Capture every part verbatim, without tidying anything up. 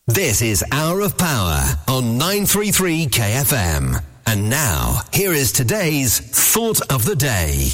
This is Hour of Power on nine thirty-three K F M. And now, here is today's Thought of the Day.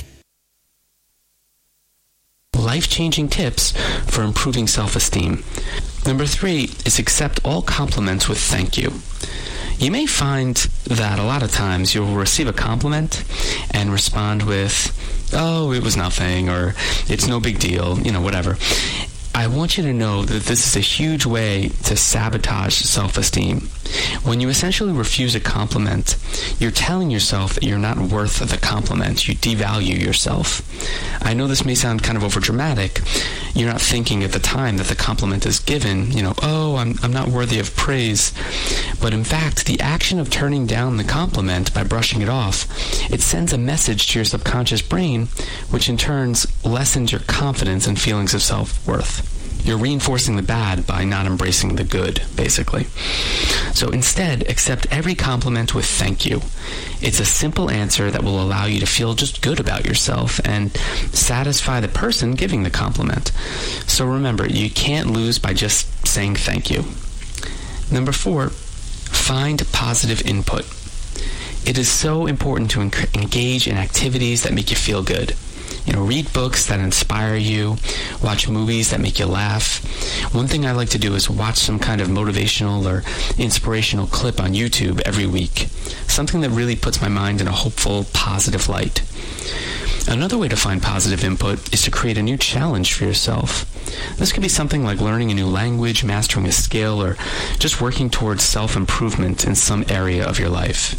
Life-changing tips for improving self-esteem. Number three is accept all compliments with thank you. You may find that a lot of times you'll receive a compliment and respond with, oh, it was nothing, or it's no big deal, you know, whatever. I want you to know that this is a huge way to sabotage self-esteem. When you essentially refuse a compliment, you're telling yourself that you're not worth the compliment. You devalue yourself. I know this may sound kind of overdramatic. You're not thinking at the time that the compliment is given, you know, oh, I'm, I'm not worthy of praise. But in fact, the action of turning down the compliment by brushing it off, it sends a message to your subconscious brain, which in turn lessens your confidence and feelings of self-worth. You're reinforcing the bad by not embracing the good, basically. So instead, accept every compliment with thank you. It's a simple answer that will allow you to feel just good about yourself and satisfy the person giving the compliment. So remember, you can't lose by just saying thank you. Number four, find positive input. It is so important to en- engage in activities that make you feel good. You know, read books that inspire you, watch movies that make you laugh. One thing I like to do is watch some kind of motivational or inspirational clip on YouTube every week. Something that really puts my mind in a hopeful, positive light. Another way to find positive input is to create a new challenge for yourself. This could be something like learning a new language, mastering a skill, or just working towards self-improvement in some area of your life.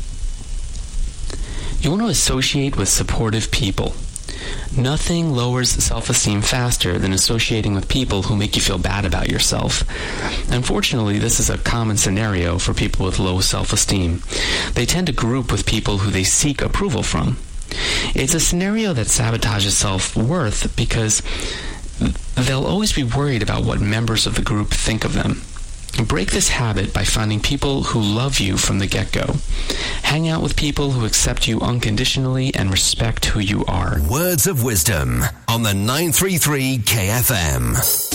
You want to associate with supportive people. Nothing lowers self-esteem faster than associating with people who make you feel bad about yourself. Unfortunately, this is a common scenario for people with low self-esteem. They tend to group with people who they seek approval from. It's a scenario that sabotages self-worth because they'll always be worried about what members of the group think of them. Break this habit by finding people who love you from the get-go. Hang out with people who accept you unconditionally and respect who you are. Words of wisdom on the nine thirty-three K F M.